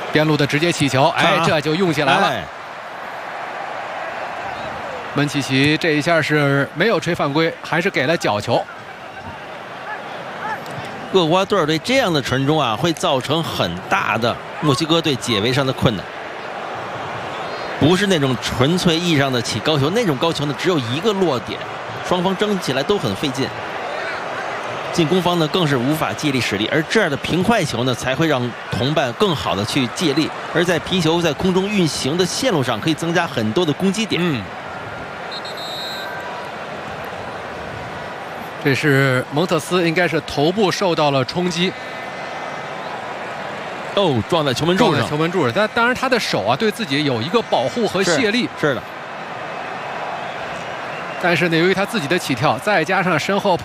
边路的直接起球，哎，这就用起来了。 哎门奇奇这一下是没有吹犯规，还是给了角球。 厄瓜多尔队这样的传中啊，会造成很大的墨西哥队解围上的困难。不是那种纯粹意义上的起高球，那种高球呢只有一个落点，双方争起来都很费劲。进攻方呢更是无法借力使力，而这样的平快球呢才会让同伴更好的去借力，而在皮球在空中运行的线路上可以增加很多的攻击点。 这是蒙特斯，应该是头部受到了冲击， 哦，撞在球门柱上。 球门柱上。但当然，他的手啊对自己有一个保护和卸力。 是的。 但是呢，由于他自己的起跳，再加上身后